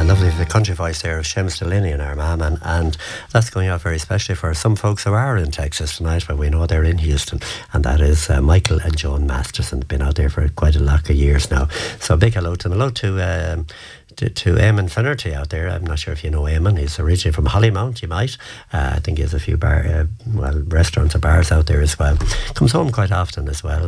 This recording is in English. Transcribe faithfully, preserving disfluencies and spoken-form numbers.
lovely the country voice there of Seamus Delaney in Armagh, and, and that's going out very especially for some folks who are in Texas tonight, but we know they're in Houston, and that is uh, Michael and Joan Masterson. They've been out there for quite a lot of years now. So a big hello to them. Hello to um, to, to Eamon Finnerty out there. I'm not sure if you know Eamon. He's originally from Hollymount, you might. Uh, I think he has a few bar, uh, well, restaurants or bars out there as well. Comes home quite often as well.